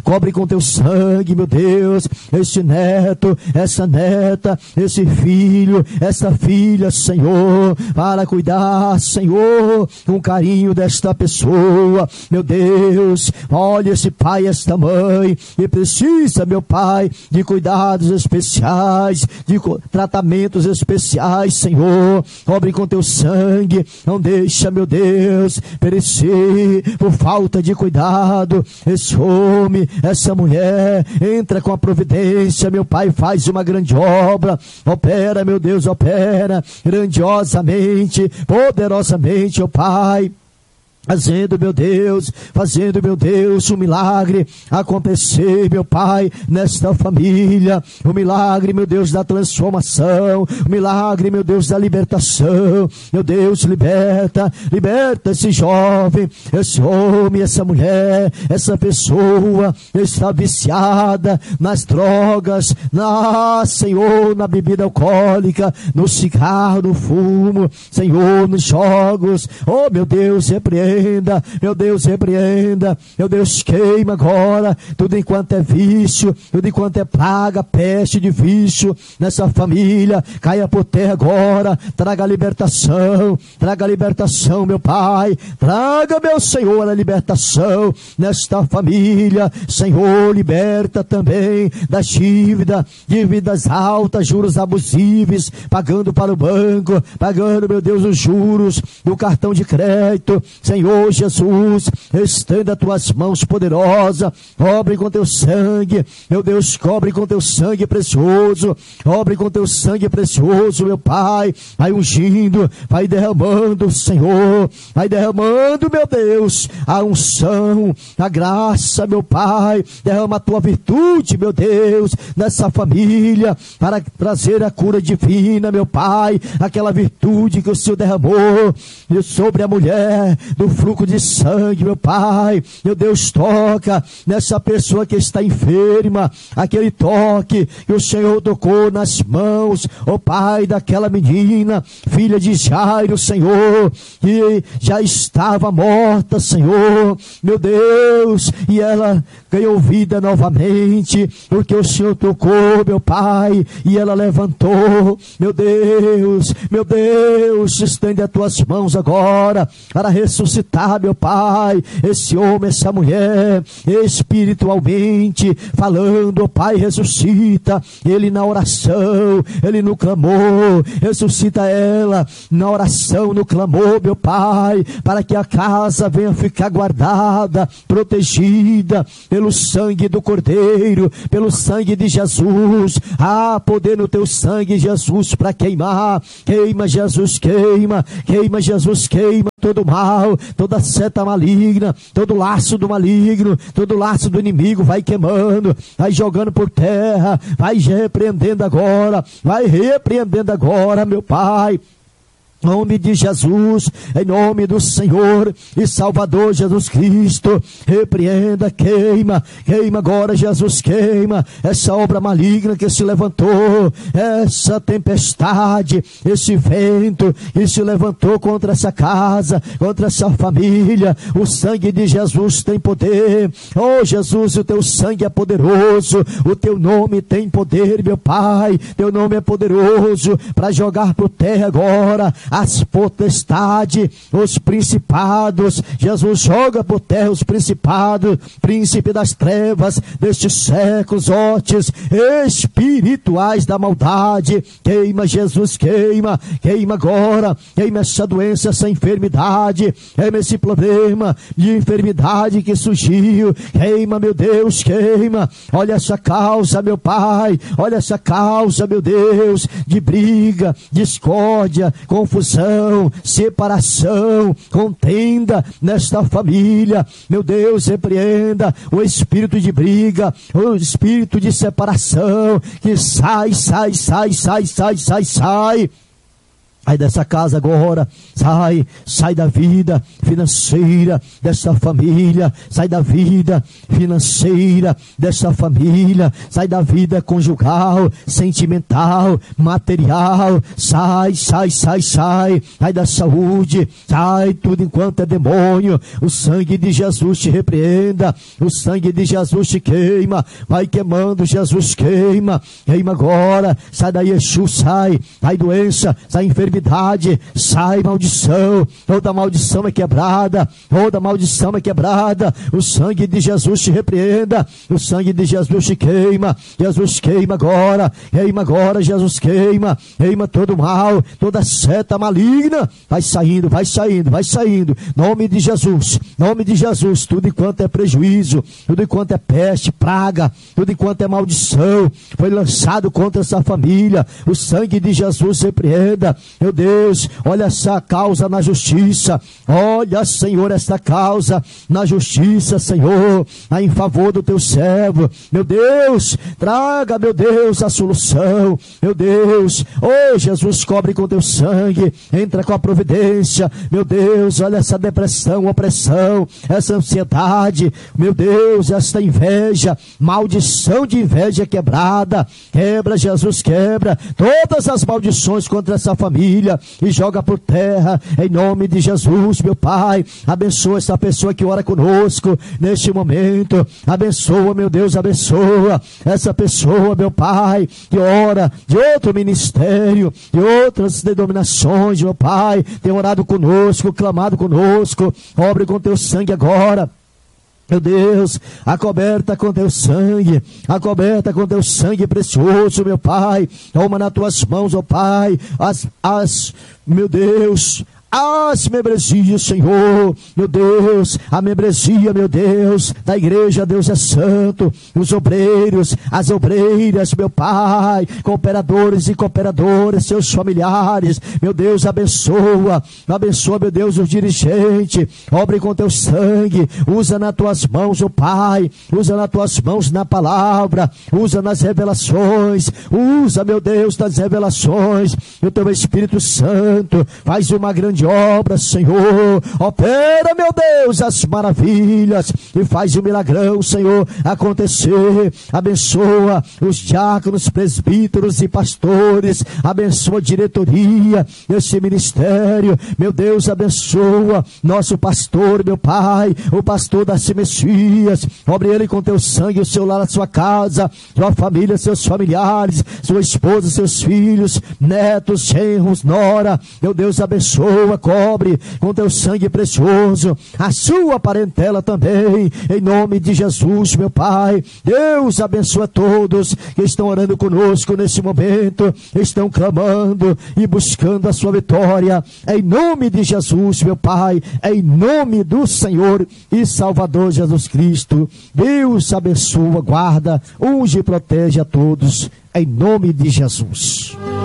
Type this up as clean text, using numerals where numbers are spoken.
cobre com teu sangue, meu Deus, este neto, essa neta, esse filho, essa filha, Senhor, para cuidar, Senhor, com carinho desta pessoa, meu Deus. Olha esse pai, esta mãe, que precisa, meu Pai, de cuidados especiais, de tratamentos especiais, Senhor. Cobre com teu sangue, não deixa, meu Deus, perecer por falta de cuidado. Esse homem, essa mulher, entra com a providência, meu Pai, faz uma grande obra, opera, meu Deus, opera grandiosamente, poderosamente, ó Pai. Fazendo, meu Deus, um milagre acontecer, meu Pai, nesta família. O milagre, meu Deus, da transformação. O milagre, meu Deus, da libertação. Meu Deus, liberta esse jovem, esse homem, essa mulher, essa pessoa está viciada nas drogas, Senhor, na bebida alcoólica, no cigarro, no fumo, Senhor, nos jogos. Oh, meu Deus, repreenda, meu Deus, repreenda, meu Deus, queima agora tudo enquanto é vício, tudo enquanto é praga, peste de vício nessa família, caia por terra agora. Traga libertação, meu Pai, traga, meu Senhor, a libertação nesta família. Senhor, liberta também das dívidas altas, juros abusivos, pagando para o banco, pagando, meu Deus, os juros do cartão de crédito. Senhor Jesus, estenda as tuas mãos poderosas, cobre com teu sangue, meu Deus, cobre com teu sangue precioso, cobre com teu sangue precioso, meu Pai. Vai ungindo, vai derramando, Senhor, vai derramando, meu Deus, a unção, a graça, meu Pai. Derrama a tua virtude, meu Deus, nessa família, para trazer a cura divina, meu Pai, aquela virtude que o Senhor derramou sobre a mulher do fluxo de sangue, meu Pai. Meu Deus, toca nessa pessoa que está enferma, aquele toque que o Senhor tocou nas mãos, ó Pai, daquela menina, filha de Jairo, Senhor, que já estava morta, Senhor, meu Deus, e ela ganhou vida novamente, porque o Senhor tocou, meu Pai, e ela levantou. Meu Deus, estende as tuas mãos agora para ressuscitar, meu Pai, esse homem, essa mulher, espiritualmente falando, ó Pai, ressuscita ele na oração, ele no clamor, ressuscita ela na oração, no clamor, meu Pai, para que a casa venha ficar guardada, protegida pelo sangue do Cordeiro, pelo sangue de Jesus. Há poder no teu sangue, Jesus, para queimar. Queima, Jesus, queima Jesus, queima todo mal, toda seta maligna, todo laço do maligno, todo laço do inimigo, vai queimando, vai jogando por terra, vai repreendendo agora, meu Pai. Em nome de Jesus, em nome do Senhor e Salvador Jesus Cristo, repreenda, queima agora, Jesus, queima essa obra maligna que se levantou, essa tempestade, esse vento que se levantou contra essa casa, contra essa família. O sangue de Jesus tem poder. Oh Jesus, o teu sangue é poderoso, o teu nome tem poder, meu Pai, teu nome é poderoso para jogar por terra agora as potestades, os principados. Jesus, joga por terra os principados, príncipe das trevas destes séculos, hostes espirituais da maldade. Queima, Jesus, queima agora, queima essa doença, essa enfermidade, queima esse problema de enfermidade que surgiu, queima, meu Deus, queima. Olha essa causa, meu Pai, olha essa causa, meu Deus, de briga, discórdia, confusão, separação, contenda nesta família. Meu Deus, repreenda o espírito de briga, o espírito de separação, que sai. Sai dessa casa agora, sai da vida financeira dessa família, sai da vida financeira dessa família, sai da vida conjugal, sentimental, material, sai da saúde, sai tudo enquanto é demônio. O sangue de Jesus te repreenda, o sangue de Jesus te queima, vai queimando, Jesus queima agora, sai daí, Exu, sai doença, sai enfermidade, sai maldição, toda maldição é quebrada, o sangue de Jesus te repreenda, o sangue de Jesus te queima, Jesus queima agora, Jesus queima todo mal, toda seta maligna, vai saindo, nome de Jesus, tudo enquanto é prejuízo, tudo enquanto é peste, praga, tudo enquanto é maldição, foi lançado contra essa família, o sangue de Jesus repreenda. Meu Deus, olha essa causa na justiça, olha, Senhor, essa causa na justiça, Senhor, em favor do teu servo, meu Deus, traga, meu Deus, a solução, meu Deus, Jesus, cobre com teu sangue, entra com a providência, meu Deus, olha essa depressão, opressão, essa ansiedade, meu Deus, esta inveja, maldição de inveja quebrada, quebra, Jesus, quebra todas as maldições contra essa família e joga por terra, em nome de Jesus, meu Pai. Abençoa essa pessoa que ora conosco neste momento, abençoa, meu Deus, abençoa essa pessoa, meu Pai, que ora de outro ministério, de outras denominações, meu Pai, tem orado conosco, clamado conosco, obre com teu sangue agora. Meu Deus, acoberta com teu sangue precioso, meu Pai, toma nas tuas mãos, ó Pai, meu Deus, as membresias, Senhor, meu Deus, a membresia, meu Deus, da igreja, Deus é santo, os obreiros, as obreiras, meu Pai, cooperadores e cooperadoras, seus familiares, meu Deus, abençoa, meu Deus, os dirigentes, obre com teu sangue, usa nas tuas mãos, ó Pai, usa nas tuas mãos na palavra, usa nas revelações, usa, meu Deus, nas revelações, o teu Espírito Santo, faz uma grande obra, Senhor, opera, meu Deus, as maravilhas e faz o milagrão, Senhor, acontecer. Abençoa os diáconos, presbíteros e pastores, abençoa a diretoria desse ministério, meu Deus, abençoa nosso pastor, meu Pai, o pastor Darcy Messias, obre ele com teu sangue, o seu lar, a sua casa, sua família, seus familiares, sua esposa, seus filhos, netos, genros, nora, meu Deus, abençoa, cobre com teu sangue precioso a sua parentela também, em nome de Jesus, meu Pai. Deus abençoa todos que estão orando conosco nesse momento, estão clamando e buscando a sua vitória, em nome de Jesus, meu Pai, em nome do Senhor e Salvador Jesus Cristo. Deus abençoa, guarda, unge e protege a todos, em nome de Jesus.